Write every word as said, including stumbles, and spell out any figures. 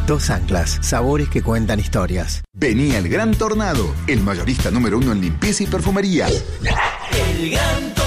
Dos Anclas, sabores que cuentan historias. Venía el Gran Tornado, el mayorista número uno en limpieza y perfumería. El Gran